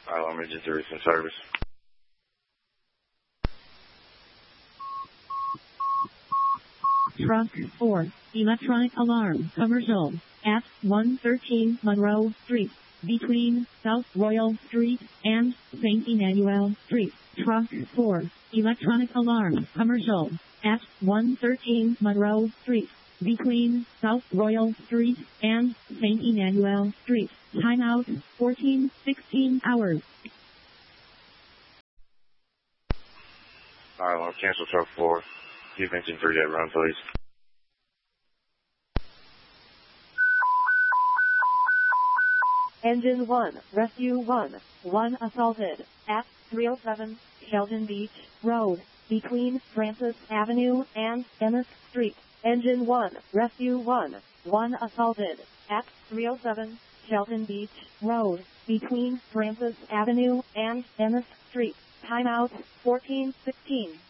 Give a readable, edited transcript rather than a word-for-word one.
Emergency recent service. Truck 4, electronic alarm, commercial, at 113 Monroe Street, between South Royal Street and St. Emmanuel Street. Truck 4, electronic alarm, commercial, at 113 Monroe Street, between South Royal Street and St. Emmanuel Street. Timeout, 14:16 hours. Alright, we'll cancel truck 4. Keep engine 3 at run, please. Engine 1, Rescue 1, 1 assaulted, at 307 Sheldon Beach Road, between Francis Avenue and Ennis Street. Engine 1, Rescue 1, 1 assaulted, at 307 Sheldon Beach Road, between Francis Avenue and Ennis Street. Timeout, 14:16.